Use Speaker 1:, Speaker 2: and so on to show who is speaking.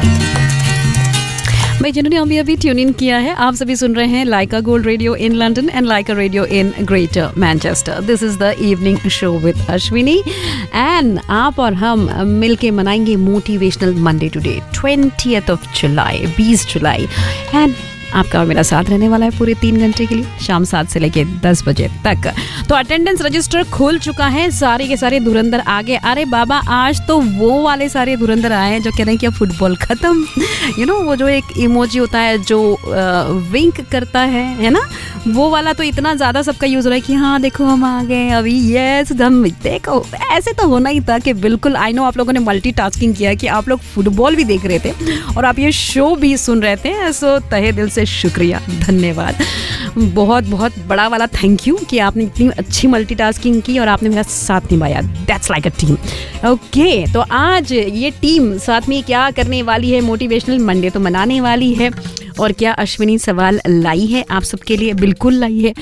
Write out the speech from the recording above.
Speaker 1: भाई जिन्होंने अभी ट्यून इन किया है, आप सभी सुन रहे हैं लाइका gold radio in London and Lyca radio in greater Manchester. This is the evening show with Ashwini and आप और हम मिलके मनाएंगे motivational Monday today 20th of July, 20 July. And आपका और मेरा साथ रहने वाला है पूरे 3 घंटे के लिए, शाम 7 से लेके 10 बजे तक। तो अटेंडेंस रजिस्टर खुल चुका है, सारे के सारे धुरंधर आगे। अरे बाबा, आज तो वो वाले सारे धुरंधर आए हैं जो कह रहे हैं कि अब फुटबॉल खत्म। वो जो एक इमोजी होता है जो विंक करता है ना, वो वाला तो इतना ज़्यादा सबका यूज़ हो रहा है कि हाँ देखो हम आ गए अभी, यस हम देखो। ऐसे तो होना ही था कि बिल्कुल, आई नो आप लोगों ने मल्टीटास्किंग किया कि आप लोग फुटबॉल भी देख रहे थे और आप ये शो भी सुन रहे थे। सो तहे दिल से शुक्रिया, धन्यवाद, बहुत बहुत बड़ा वाला थैंक यू कि आपने इतनी अच्छी मल्टीटास्किंग की और आपने मेरा साथ निभाया। That's like a team. Okay, तो आज ये टीम साथ में क्या करने वाली है? मोटिवेशनल मंडे तो मनाने वाली है। और क्या अश्विनी सवाल लाई है आप सबके लिए? बिल्कुल लाई है।